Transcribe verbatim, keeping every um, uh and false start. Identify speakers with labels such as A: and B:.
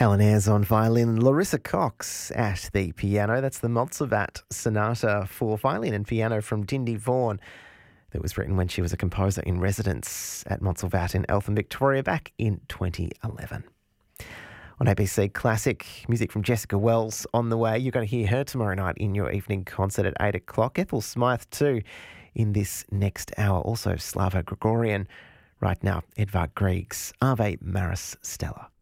A: Helen Ayres on violin, Larissa Cox at the piano. That's the Montserrat Sonata for violin and piano from Dindy Vaughan that was written when she was a composer in residence at Montserrat in Eltham, Victoria back in twenty eleven. On A B C Classic, music from Jessica Wells on the way. You're going to hear her tomorrow night in your evening concert at eight o'clock. Ethel Smythe too in this next hour. Also Slava Gregorian. Right now, Edvard Grieg's Ave Maris Stella.